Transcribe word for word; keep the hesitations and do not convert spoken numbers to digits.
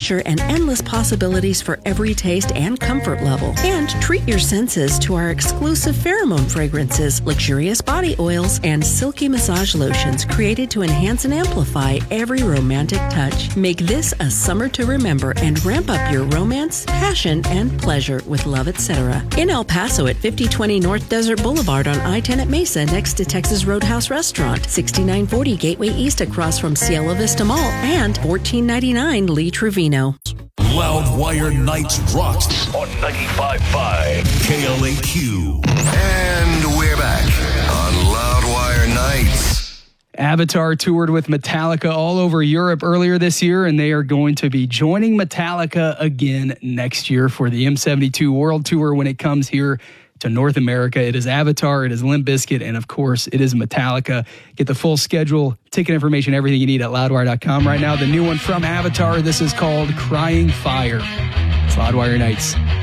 adventure and endless possibilities for every taste and comfort level. And treat your senses to our exclusive pheromone fragrances, luxurious body oils, and silky massage lotions created to enhance and amplify every romantic touch. Make this a summer to remember and ramp up your romance, passion, and pleasure with Love Etc. In El Paso at fifty twenty North Desert Boulevard on I ten at Mesa next to Texas Roadhouse Restaurant, sixty-nine forty Gateway East across from Cielo Vista Mall, and fourteen ninety-nine Lee Trevino. Loudwire Nights rocks on ninety-five point five K L A Q. And we're back on Loudwire Nights. Avatar toured with Metallica all over Europe earlier this year, and they are going to be joining Metallica again next year for the M seventy-two World Tour when it comes here to North America. It is Avatar, it is Limp Bizkit, and of course, it is Metallica. Get the full schedule, ticket information, everything you need at loudwire dot com right now. The new one from Avatar, this is called Crying Fire. It's Loudwire Nights.